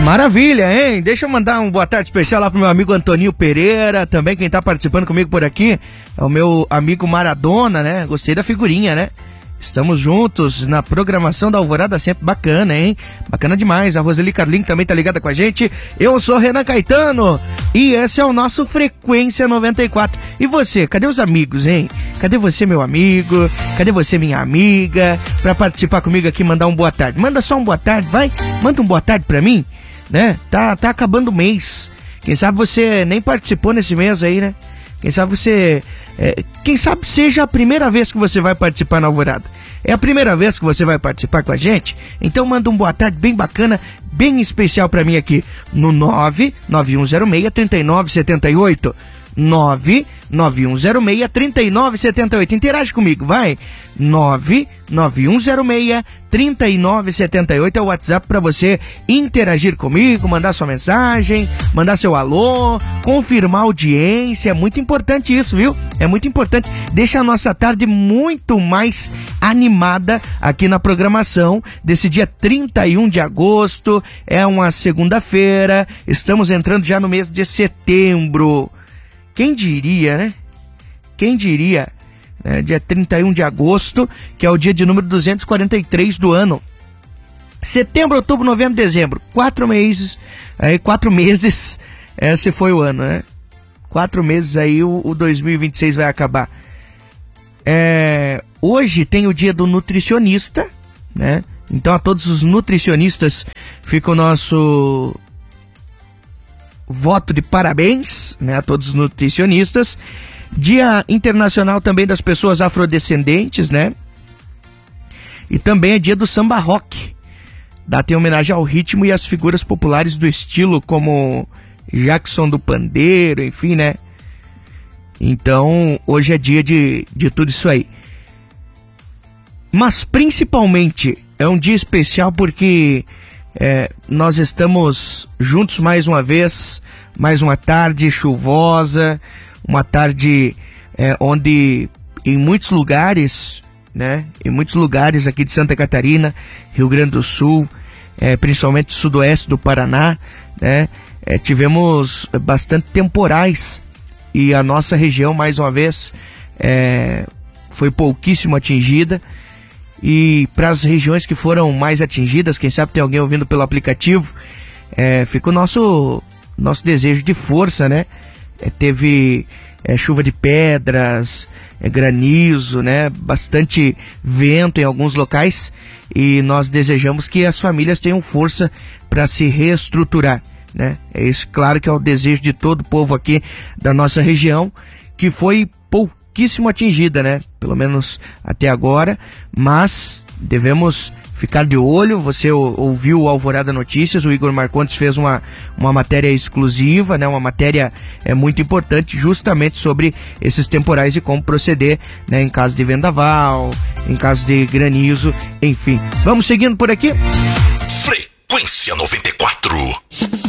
Maravilha, hein? Deixa eu mandar um boa tarde especial lá pro meu amigo Antoninho Pereira, também quem tá participando comigo por aqui é o meu amigo Maradona, né? Gostei da figurinha, né? Estamos juntos na programação da Alvorada, sempre bacana, hein? Bacana demais. A Roseli Carlinho também tá ligada com a gente. Eu sou Renan Caetano e esse é o nosso Frequência 94. E você, cadê os amigos, hein? Cadê você, meu amigo? Cadê você, minha amiga? Pra participar comigo aqui, mandar um boa tarde. Manda só um boa tarde, vai? Manda um boa tarde pra mim, né? Tá acabando o mês. Quem sabe você nem participou nesse mês aí, né? Quem sabe você... quem sabe seja a primeira vez que você vai participar na Alvorada. É a primeira vez que você vai participar com a gente? Então manda um boa tarde bem bacana, bem especial pra mim aqui no 99106-3978. 99106-3978. Interage comigo, vai. 99106-3978 é o WhatsApp para você interagir comigo, mandar sua mensagem, mandar seu alô, confirmar a audiência. É muito importante isso, viu? É muito importante. Deixa a nossa tarde muito mais animada aqui na programação desse dia 31 de agosto. É uma segunda-feira. Estamos entrando já no mês de setembro. Quem diria, né? Quem diria, né? Dia 31 de agosto, que é o dia de número 243 do ano. Setembro, outubro, novembro, dezembro. 4 meses, esse foi o ano, né? 4 meses aí o 2026 vai acabar. Hoje tem o dia do nutricionista, né? Então a todos os nutricionistas fica o nosso... voto de parabéns, né, a todos os nutricionistas. Dia Internacional também das pessoas afrodescendentes, né? E também é dia do samba rock. Data em homenagem ao ritmo e às figuras populares do estilo, como Jackson do Pandeiro, enfim, né? Então, hoje é dia de tudo isso aí. Mas, principalmente, é um dia especial porque... nós estamos juntos mais uma vez, mais uma tarde chuvosa, uma tarde onde em muitos lugares, né, em muitos lugares aqui de Santa Catarina, Rio Grande do Sul, principalmente sudoeste do Paraná, né, tivemos bastante temporais e a nossa região mais uma vez foi pouquíssimo atingida. E para as regiões que foram mais atingidas, quem sabe tem alguém ouvindo pelo aplicativo, fica o nosso desejo de força, né? Teve chuva de pedras, granizo, né? Bastante vento em alguns locais e nós desejamos que as famílias tenham força para se reestruturar, né? É isso, claro que é o desejo de todo o povo aqui da nossa região, que foi pouquíssimo atingida, né? Pelo menos até agora, mas devemos ficar de olho. Você ouviu o Alvorada Notícias, o Igor Marcontes fez uma matéria exclusiva, né? Uma matéria muito importante justamente sobre esses temporais e como proceder, né? Em caso de vendaval, em caso de granizo, enfim. Vamos seguindo por aqui? Frequência 94.